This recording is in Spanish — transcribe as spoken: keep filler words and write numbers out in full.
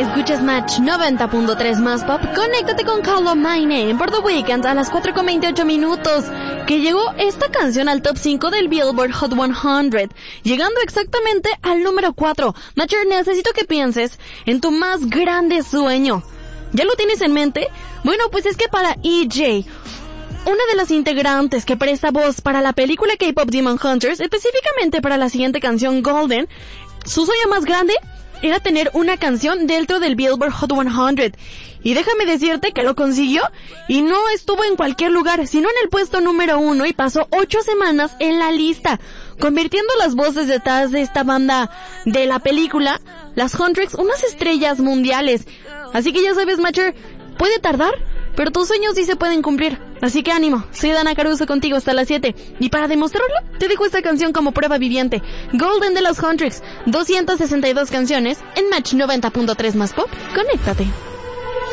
Escuchas Match noventa punto tres más pop. Conéctate con Call on My Name por The Weeknd a las cuatro con veintiocho minutos. Que llegó esta canción al top cinco del Billboard Hot cien, llegando exactamente al número cuatro. Matcher, necesito que pienses en tu más grande sueño. ¿Ya lo tienes en mente? Bueno, pues es que para E J, una de las integrantes que presta voz para la película K-pop Demon Hunters, específicamente para la siguiente canción Golden, su sueño más grande era tener una canción dentro del Billboard Hot cien. Y déjame decirte que lo consiguió, y no estuvo en cualquier lugar, sino en el puesto número uno, y pasó ocho semanas en la lista, convirtiendo las voces detrás de esta banda de la película, las Huntrix, unas estrellas mundiales. Así que ya sabes, Matcher, puede tardar, pero tus sueños sí se pueden cumplir. Así que ánimo, soy Dana Caruso contigo hasta las siete. Y para demostrarlo, te dejo esta canción como prueba viviente. Golden de los Huntrix, doscientas sesenta y dos canciones en Match noventa punto tres más pop. Conéctate.